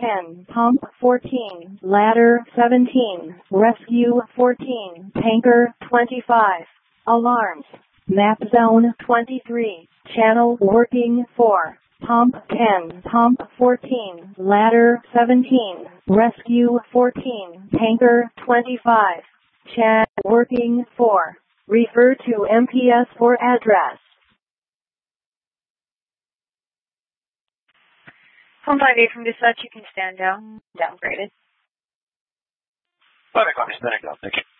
10, Pump 14, Ladder 17, Rescue 14, Tanker 25, Alarms, Map Zone 23, Channel Working 4, Pump 10, Pump 14, Ladder 17, Rescue 14, Tanker 25, Channel Working 4. Refer to MPS for address. Home 5-8 from dispatch, you can stand down. Downgraded. 5 copy, standing down, thank you.